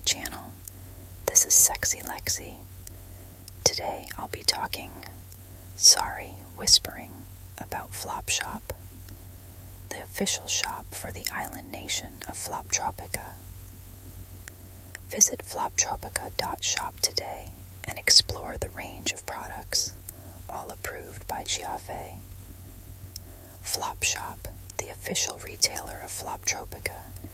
channel. This is Sexy Lexi. Today I'll be talking, whispering about Flopshop, the official shop for the island nation of Floptropica. Visit floptropica.shop today and explore the range of products, all approved by Giave. Flopshop, the official retailer of Floptropica,